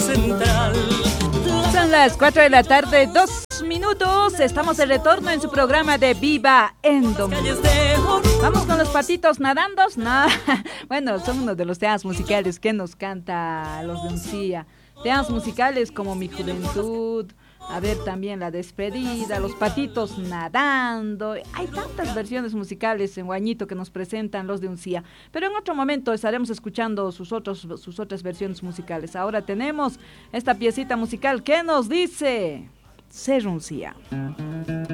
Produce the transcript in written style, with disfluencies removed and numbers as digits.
central. Son las 4 de la tarde, 2 minutos. Estamos de retorno en su programa de Viva en Domingo. Vamos con los patitos nadandos. Bueno, son uno de los temas musicales que nos canta los de Uncía. Temas musicales como Mi Juventud, a ver también La Despedida, Los Patitos Nadando. Hay tantas versiones musicales en Guañito que nos presentan los de Uncía. Pero en otro momento estaremos escuchando sus otras versiones musicales. Ahora tenemos esta piecita musical que nos dice Ser Uncía.